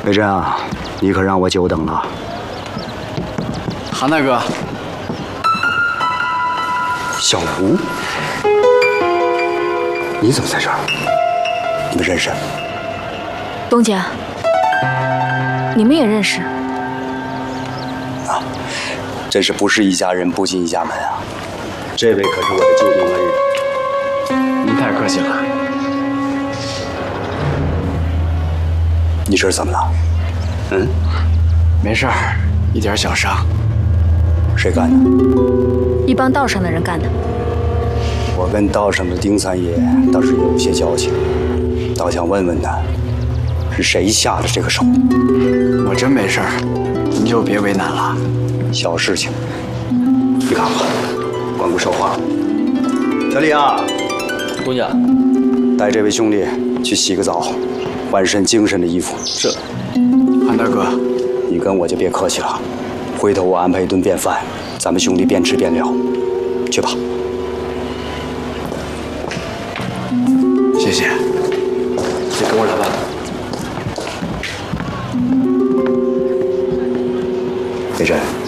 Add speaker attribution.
Speaker 1: 北辰啊，你可让我久等了。
Speaker 2: 韩大哥，
Speaker 1: 小吴，你怎么在这儿？你们认识？
Speaker 3: 东家，你们也认识？
Speaker 1: 啊，真是不是一家人不进一家门啊！这位可是我的救命恩人。
Speaker 2: 您太客气了。
Speaker 1: 你这是怎么了？嗯，
Speaker 2: 没事儿，一点小伤。
Speaker 1: 谁干的？
Speaker 3: 一帮道上的人干的。
Speaker 1: 我跟道上的丁三爷倒是有些交情，倒想问问他，是谁下的这个手？
Speaker 2: 我真没事儿，您就别为难了。
Speaker 1: 小事情，你看吧，管不说话。小李啊，
Speaker 4: 东家，
Speaker 1: 带这位兄弟去洗个澡，换身精神的衣服。
Speaker 4: 是。
Speaker 2: 韩大哥，
Speaker 1: 你跟我就别客气了，回头我安排一顿便饭，咱们兄弟边吃边聊。去吧。
Speaker 2: 谢谢。
Speaker 4: 先跟我来吧。
Speaker 1: 北辰。